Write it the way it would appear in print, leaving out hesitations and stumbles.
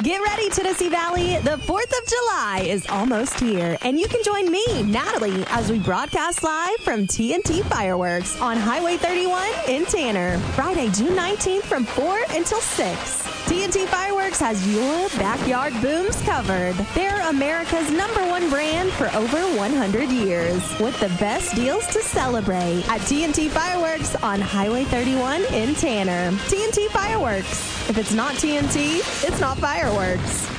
Get ready, Tennessee Valley. The 4th of July is almost here, and you can join me, Natalie, as we broadcast live from TNT Fireworks on Highway 31 in Tanner, Friday, June 19th from 4 until 6. TNT Fireworks has your backyard booms covered. They're America's #1 brand for over 100 years, with the best deals to celebrate at TNT Fireworks on Highway 31 in Tanner. TNT Fireworks. If it's not TNT, it's not fireworks.